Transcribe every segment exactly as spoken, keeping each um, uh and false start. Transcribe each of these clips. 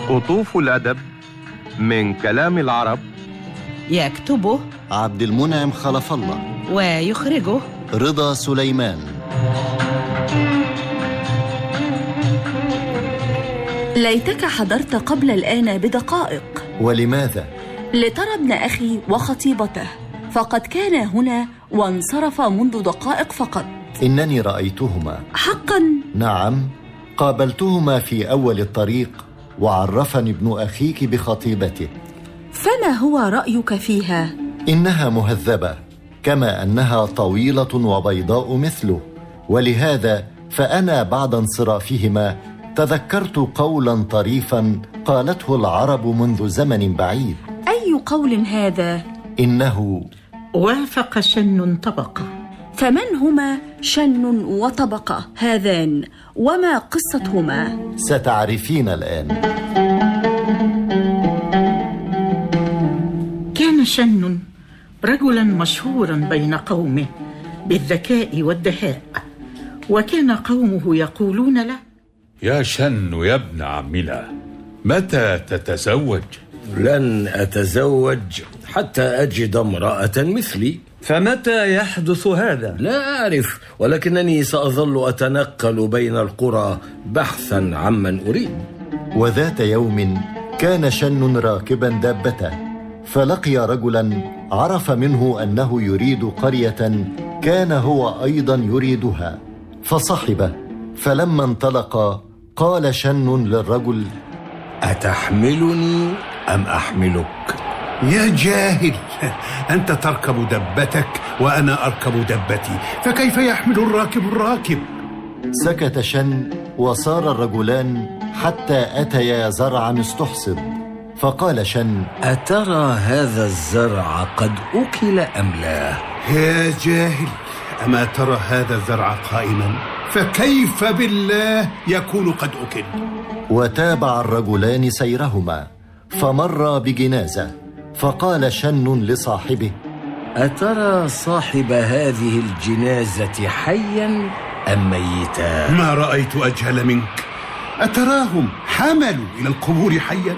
قطوف الأدب من كلام العرب، يكتبه عبد المنعم خلف الله، ويخرجه رضا سليمان. ليتك حضرت قبل الآن بدقائق. ولماذا؟ لترى ابن أخي وخطيبته، فقد كان هنا وانصرف منذ دقائق فقط. إنني رأيتهما حقا؟ نعم، قابلتهما في أول الطريق، وعرفني ابن أخيك بخطيبته. فما هو رأيك فيها؟ إنها مهذبة، كما أنها طويلة وبيضاء مثله، ولهذا فأنا بعد انصرافهما تذكرت قولا طريفا قالته العرب منذ زمن بعيد. أي قول هذا؟ إنه وافق شن طبقة. فمن هما شن وطبقة هذان، وما قصتهما؟ ستعرفين الآن. كان شن رجلا مشهورا بين قومه بالذكاء والدهاء، وكان قومه يقولون له: يا شن يا ابن عمنا، متى تتزوج؟ لن أتزوج حتى أجد امرأة مثلي. فمتى يحدث هذا؟ لا أعرف، ولكنني سأظل أتنقل بين القرى بحثا عمن أريد. وذات يوم كان شن راكبا دابته، فلقي رجلا عرف منه أنه يريد قرية كان هو أيضا يريدها، فصحبه. فلما انطلقا قال شن للرجل: أتحملني أم أحملك؟ يا جاهل، أنت تركب دبتك وأنا أركب دبتي، فكيف يحمل الراكب الراكب؟ سكت شن، وصار الرجلان حتى أتيا زرعا استحصد، فقال شن: أترى هذا الزرع قد أكل أم لا؟ يا جاهل، أما ترى هذا الزرع قائما؟ فكيف بالله يكون قد أكل؟ وتابع الرجلان سيرهما، فمر بجنازة، فقال شن لصاحبه: أترى صاحب هذه الجنازة حيا أم ميتا؟ ما رأيت أجهل منك، أتراهم حملوا إلى القبور حيا؟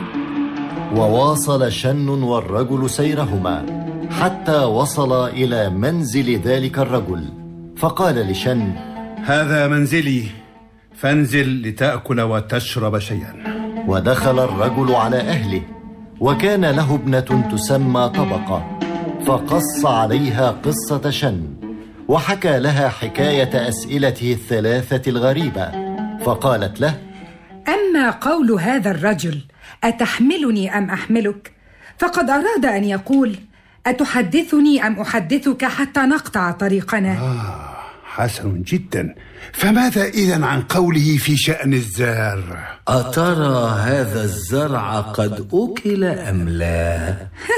وواصل شن والرجل سيرهما حتى وصل إلى منزل ذلك الرجل، فقال لشن: هذا منزلي، فانزل لتأكل وتشرب شيئا. ودخل الرجل على أهله، وكان له ابنة تسمى طبقة، فقص عليها قصة شن، وحكى لها حكاية أسئلته الثلاثة الغريبة، فقالت له: أما قول هذا الرجل أتحملني أم أحملك، فقد أراد أن يقول: أتحدثني أم أحدثك حتى نقطع طريقنا. آه حسن جدا، فماذا إذن عن قوله في شأن الزرع؟ أترى هذا الزرع قد أكل أم لا؟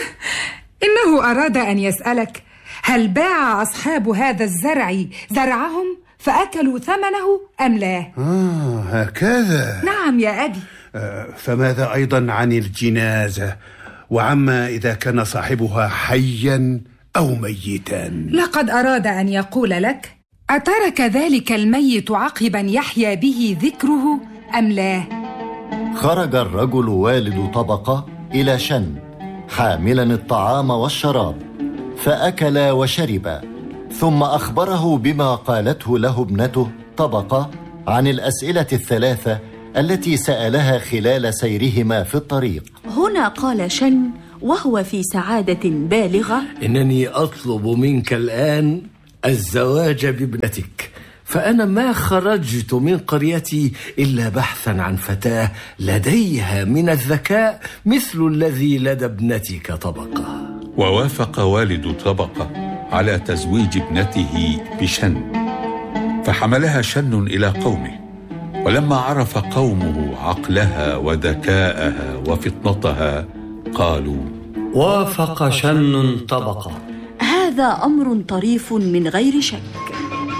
إنه أراد أن يسألك: هل باع أصحاب هذا الزرع زرعهم فأكلوا ثمنه أم لا؟ آه هكذا. نعم يا أبي. آه فماذا أيضا عن الجنازة، وعما إذا كان صاحبها حيا أو ميتا؟ لقد أراد أن يقول لك: أترك ذلك الميت عقبا يحيا به ذكره أم لا؟ خرج الرجل والد طبقة إلى شن حاملا الطعام والشراب، فأكلا وشربا، ثم أخبره بما قالته له ابنته طبقة عن الأسئلة الثلاثة التي سألها خلال سيرهما في الطريق. هنا قال شن وهو في سعادة بالغة: إنني أطلب منك الآن الزواج بابنتك، فأنا ما خرجت من قريتي إلا بحثا عن فتاة لديها من الذكاء مثل الذي لدى ابنتك طبقة. ووافق والد طبقة على تزويج ابنته بشن، فحملها شن إلى قومه، ولما عرف قومه عقلها وذكاءها وفطنتها قالوا: وافق شن طبقة. هذا أمر طريف من غير شك.